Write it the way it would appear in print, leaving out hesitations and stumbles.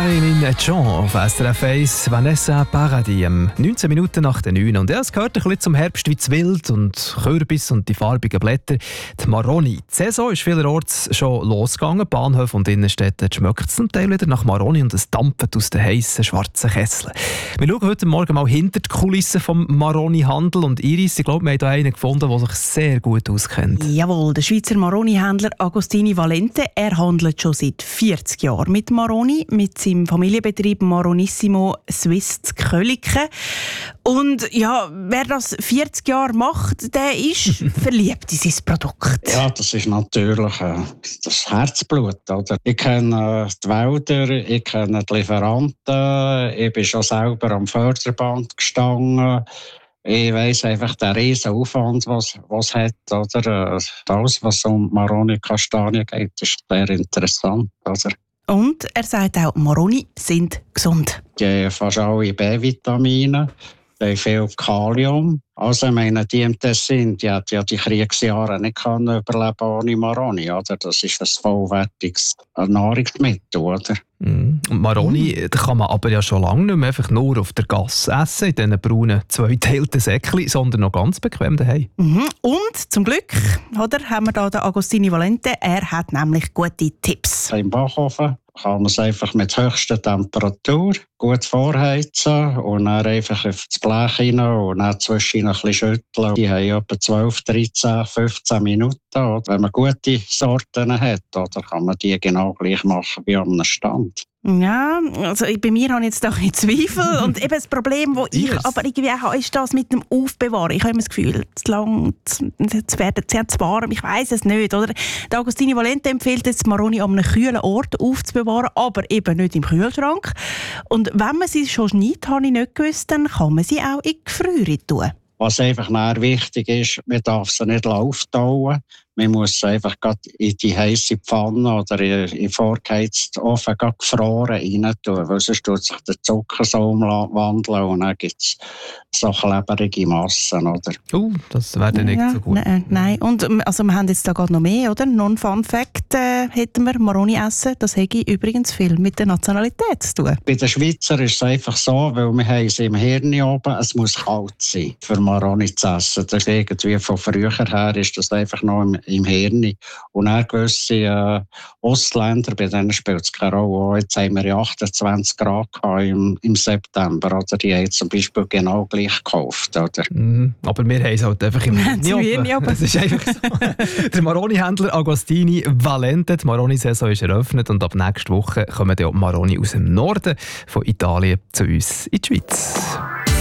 Céline Dion auf SRF 1, Vanessa Paradis, 19 Minuten nach den 9. Und ja, es gehört ein bisschen zum Herbst wie das Wild und Kürbis und die farbigen Blätter. Die Maroni. Die Saison ist vielerorts schon losgegangen. Bahnhöfe und Innenstädte schmeckt es zum Teil wieder nach Maroni und es dampft aus den heissen, schwarzen Kesseln. Wir schauen heute Morgen mal hinter die Kulissen vom Maroni-Handel. Und Iris, ich glaube, wir haben hier einen gefunden, der sich sehr gut auskennt. Jawohl, der Schweizer Maroni-Händler Agostini Valente, er handelt schon seit 40 Jahren mit Maroni, mit seinem Familienbetrieb Maronissimo Swiss zu Köliken. Und ja, wer das 40 Jahre macht, der ist verliebt in sein Produkt. Ja, das ist natürlich das Herzblut. Oder? Ich kenne die Wälder, ich kenne die Lieferanten, ich bin schon selber am Förderband gestanden. Ich weiss einfach den riesen Aufwand, was es hat. Oder? Das, was um Maroni-Kastanien geht, ist sehr interessant. Oder? Und er sagt auch, Maroni sind gesund. Die haben fast alle B-Vitamine, die haben viel Kalium. Also, ich meine, die im Tessin, die hat ja die Kriegsjahre nicht überleben ohne Maroni. Oder? Das ist ein vollwertiges Nahrungsmittel. Oder? Und Maroni da kann man aber ja schon lange nicht mehr einfach nur auf der Gasse essen, in diesen braunen, zweiteilten Säckchen, sondern noch ganz bequem daheim. Und zum Glück oder, haben wir hier den Agostini Valente. Er hat nämlich gute Tipps. Im Backofen kann man es einfach mit höchster Temperatur gut vorheizen und dann einfach auf das Blech rein und dann zwischen ein bisschen schütteln. Die haben etwa 12, 13, 15 Minuten. Oder? Wenn man gute Sorten hat, oder, kann man die genau gleich machen wie am Stand. Ja, also bei mir habe ich jetzt doch Zweifel. Und eben das Problem, das ich aber irgendwie auch habe, ist das mit dem Aufbewahren. Ich habe immer das Gefühl, zu lang, zu werden sehr zu warm. Ich weiss es nicht. Oder? Der Agostini Valente empfiehlt jetzt, Maroni an einem kühlen Ort aufzubewahren, aber eben nicht im Kühlschrank. Und wenn man sie schon schneidet, habe ich nicht gewusst, dann kann man sie auch in die Gefriere tun. Was einfach wichtig ist, man darf sie nicht auftauen. Man muss sie einfach in die heisse Pfanne oder in vorgeheizten Ofen gefroren rein tun, weil sonst tut sich der Zucker so umwandeln und dann gibt es so klebrige Massen. Oder? Das wäre dann nicht so gut. Nein. Und also wir haben jetzt da gerade noch mehr, oder? Non-Fun-Fact hätten wir, Maroni essen, das hätte übrigens viel mit der Nationalität zu tun. Bei den Schweizern ist es einfach so, weil wir haben es im Hirn oben, es muss kalt sein, für Maroni zu essen. Das ist irgendwie von früher her ist das einfach noch im Hirn. Und auch gewisse Ostländer, bei denen spielt es keine Rolle. Jetzt haben wir ja 28 Grad im September. Oder? Die haben zum Beispiel genau gleich gekauft. Oder? Aber wir haben es halt einfach im Hirn. Das ist einfach so. Der Maroni-Händler Agostini Valente, die Maroni-Saison ist eröffnet und ab nächster Woche kommen die Maroni aus dem Norden von Italien zu uns in die Schweiz.